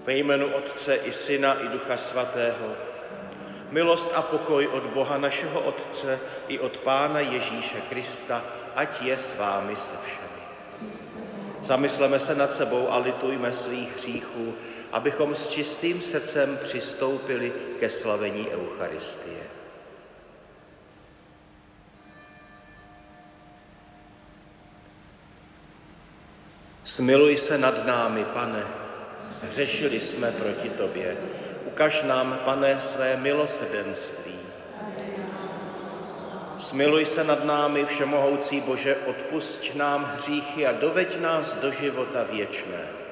Ve jménu Otce i Syna i Ducha Svatého. Milost a pokoj od Boha našeho Otce i od Pána Ježíše Krista, ať je s vámi se všemi. Zamysleme se nad sebou a litujme svých hříchů, abychom s čistým srdcem přistoupili ke slavení Eucharistie. Smiluj se nad námi, Pane, hřešili jsme proti tobě. Ukaž nám, Pane, své milosrdenství. Smiluj se nad námi, všemohoucí Bože, odpusť nám hříchy a doveď nás do života věčného.